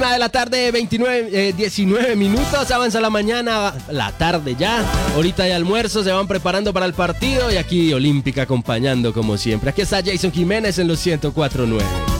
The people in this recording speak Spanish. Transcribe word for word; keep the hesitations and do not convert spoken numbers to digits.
De la tarde, veintinueve, eh, diecinueve minutos, avanza la mañana, la tarde ya, ahorita hay almuerzo, se van preparando para el partido y aquí Olímpica acompañando como siempre. Aquí está Jason Jiménez en los ciento cuatro punto nueve.